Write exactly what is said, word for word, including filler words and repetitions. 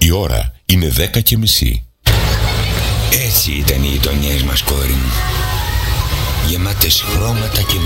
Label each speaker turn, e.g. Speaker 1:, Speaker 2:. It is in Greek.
Speaker 1: Η ώρα είναι δέκα και μισή.
Speaker 2: Έτσι ήταν οι γειτονιές μας, κόρη μου. Γεμάτες χρώματα και